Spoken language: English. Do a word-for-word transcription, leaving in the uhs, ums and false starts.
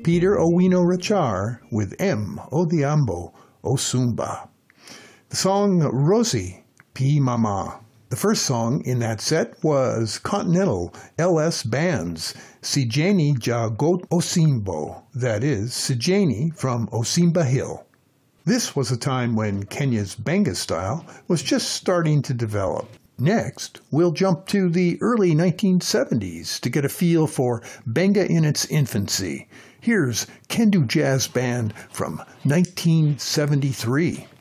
Peter Owino Rachar with M. Odhiambo Osumba. The song Rosie, P. Mama. The first song in that set was Continental L S Band's Sijeni Ja Got Osimbo, that is, Sijeni from Osimba Hill. This was a time when Kenya's Benga style was just starting to develop. Next, we'll jump to the early nineteen seventies to get a feel for Benga in its infancy. Here's Kendu Jazz Band from nineteen seventy-three.